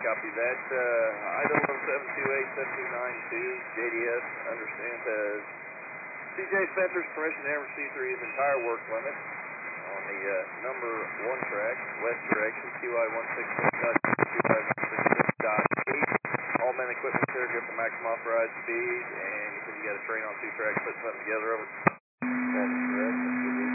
copy that. Idaho 728-7292, JDS understands has CJ Spencer's permission to receive through his entire work limit on the number 1 track, west direction, QI-166.8. All men equipment clear, good for maximum authorized speed, and you said you got a train on 2 tracks, put something together of it.